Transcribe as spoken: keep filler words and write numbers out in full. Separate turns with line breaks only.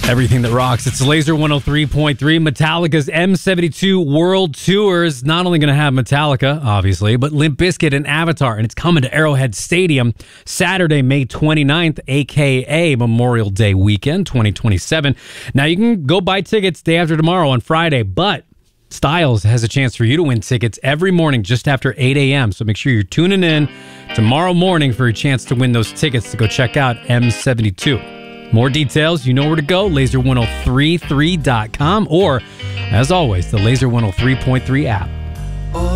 Everything that rocks. It's Laser one oh three point three. Metallica's M seventy-two World Tour is not only going to have Metallica, obviously, but Limp Bizkit and Avatar, and it's coming to Arrowhead Stadium Saturday, May twenty-ninth, a k a. Memorial Day weekend, twenty twenty-seven. Now, you can go buy tickets day after tomorrow on Friday, but Styles has a chance for you to win tickets every morning just after eight a.m., so make sure you're tuning in tomorrow morning for a chance to win those tickets to go check out M seventy-two. More details, you know where to go, laser ten thirty-three dot com, or, as always, the Laser one oh three point three app.